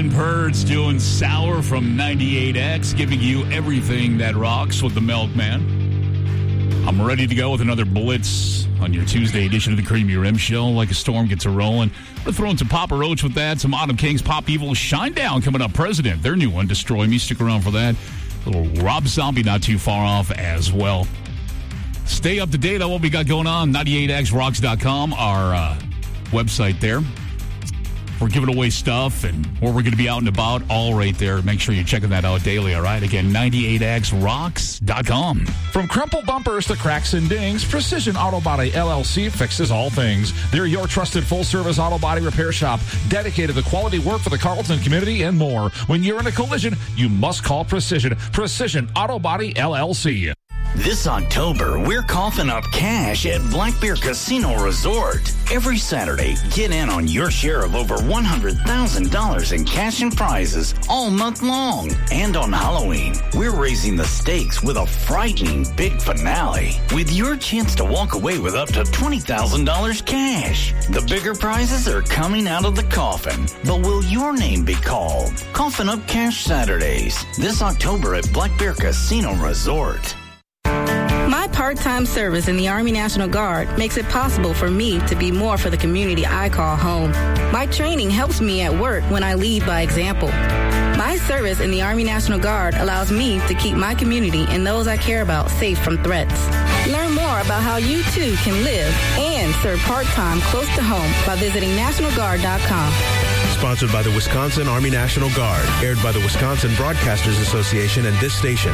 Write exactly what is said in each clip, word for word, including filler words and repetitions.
Glenn Purds doing Sour from ninety-eight X, giving you everything that rocks with the Milkman. I'm ready to go with another blitz on your Tuesday edition of the Creamy Rim Show. Like a storm gets a rolling. We're throwing some Papa Roach with that, some Autumn Kings, Pop Evil, Shinedown coming up. President, their new one, Destroy Me. Stick around for that. A little Rob Zombie not too far off as well. Stay up to date on what we got going on. ninety-eight X rocks dot com, our uh, website there. We're giving away stuff and where we're going to be out and about, all right there. Make sure you're checking that out daily, all right? Again, ninety-eight X rocks dot com. From crumpled bumpers to cracks and dings, Precision Auto Body L L C fixes all things. They're your trusted full-service auto body repair shop, dedicated to quality work for the Carlton community and more. When you're in a collision, you must call Precision. Precision Auto Body L L C. This October, we're coughing up cash at Black Bear Casino Resort. Every Saturday, get in on your share of over one hundred thousand dollars in cash and prizes all month long. And on Halloween, we're raising the stakes with a frightening big finale, with your chance to walk away with up to twenty thousand dollars cash. The bigger prizes are coming out of the coffin, but will your name be called? Coffin Up Cash Saturdays, this October at Black Bear Casino Resort. My part-time service in the Army National Guard makes it possible for me to be more for the community I call home. My training helps me at work when I lead by example. My service in the Army National Guard allows me to keep my community and those I care about safe from threats. Learn more about how you too can live and serve part-time close to home by visiting national guard dot com. Sponsored by the Wisconsin Army National Guard. Aired by the Wisconsin Broadcasters Association and this station.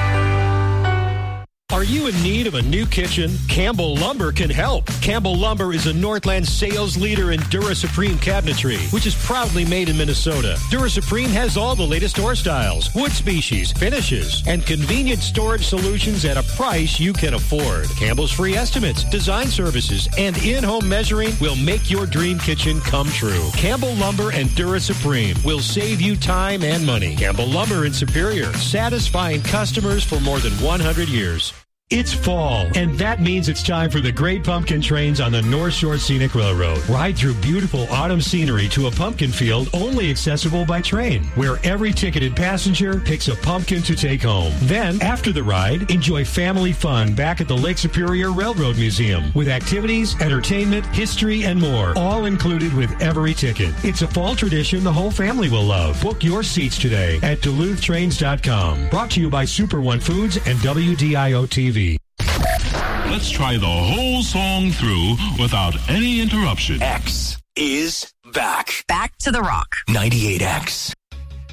Are you in need of a new kitchen? Campbell Lumber can help. Campbell Lumber is a Northland sales leader in Dura Supreme cabinetry, which is proudly made in Minnesota. Dura Supreme has all the latest door styles, wood species, finishes, and convenient storage solutions at a price you can afford. Campbell's free estimates, design services, and in-home measuring will make your dream kitchen come true. Campbell Lumber and Dura Supreme will save you time and money. Campbell Lumber in Superior, satisfying customers for more than one hundred years. It's fall, and that means it's time for the Great Pumpkin Trains on the North Shore Scenic Railroad. Ride through beautiful autumn scenery to a pumpkin field only accessible by train, where every ticketed passenger picks a pumpkin to take home. Then, after the ride, enjoy family fun back at the Lake Superior Railroad Museum with activities, entertainment, history, and more, all included with every ticket. It's a fall tradition the whole family will love. Book your seats today at Duluth Trains dot com. Brought to you by Super One Foods and W D I O T V. Let's try the whole song through without any interruption. X is back. Back to the rock. ninety-eight X.